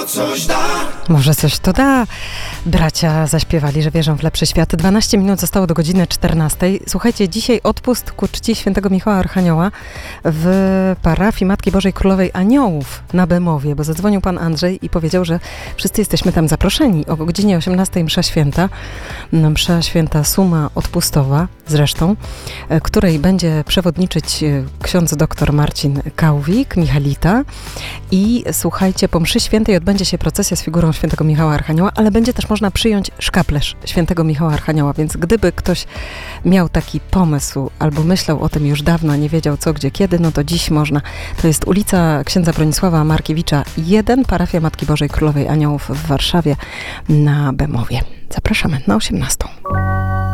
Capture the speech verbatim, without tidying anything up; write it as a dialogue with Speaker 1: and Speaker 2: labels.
Speaker 1: coś da.
Speaker 2: Może coś to da. Bracia zaśpiewali, że wierzą w lepszy świat. dwanaście minut zostało do godziny czternastej. Słuchajcie, dzisiaj odpust ku czci świętego Michała Archanioła w parafii Matki Bożej Królowej Aniołów na Bemowie, bo zadzwonił pan Andrzej i powiedział, że wszyscy jesteśmy tam zaproszeni. O godzinie osiemnastej msza święta, msza święta suma odpustowa zresztą, której będzie przewodniczyć ksiądz doktor Marcin Kałwik, Michalita. I słuchajcie, po mszy świętej odbędzie się procesja z figurą świętego Michała Archanioła, ale będzie też można przyjąć szkaplerz świętego Michała Archanioła, więc gdyby ktoś miał taki pomysł albo myślał o tym już dawno, a nie wiedział co, gdzie, kiedy, no to dziś można. To jest ulica księdza Bronisława Markiewicza jeden, parafia Matki Bożej Królowej Aniołów w Warszawie na Bemowie. Zapraszamy na osiemnastą.